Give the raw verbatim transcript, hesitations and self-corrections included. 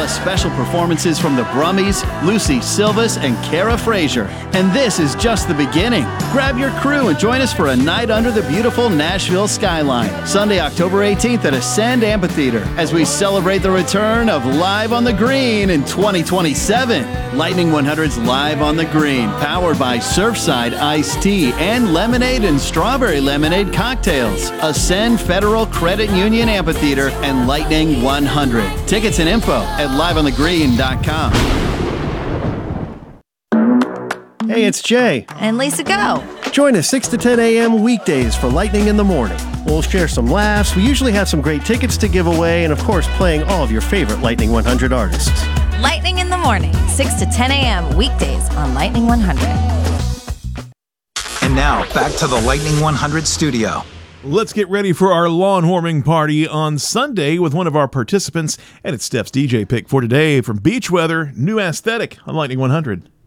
plus special performances from the Brummies, Lucy Silvas, and Kara Frazier. And this is just the beginning. Grab your crew and join us for a night under the beautiful Nashville skyline. Sunday, October eighteenth at Ascend Amphitheater as we celebrate the return of Live on the Green in twenty twenty-seven. Lightning one hundred's Live on the Green, powered by Surfside Iced Tea and lemonade and strawberry lemonade cocktails. Ascend Federal Credit Union Amphitheater and Lightning one hundred. Tickets and info at live on the green dot com. Hey, it's Jay. And Lisa Go. Join us six to ten a.m. weekdays for Lightning in the Morning. We'll share some laughs. We usually have some great tickets to give away, and of course, playing all of your favorite Lightning one hundred artists. Lightning in the Morning, six to ten a.m. weekdays on Lightning one hundred. And now, back to the Lightning one hundred studio. Let's get ready for our lawn warming party on Sunday with one of our participants, and it's Steph's D J pick for today from Beach Weather, New Aesthetic on Lightning one hundred.